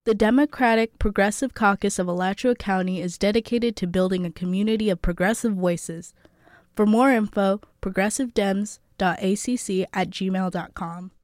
The Democratic Progressive Caucus of Alachua County is dedicated to building a community of progressive voices. For more info, progressivedems.acc@gmail.com.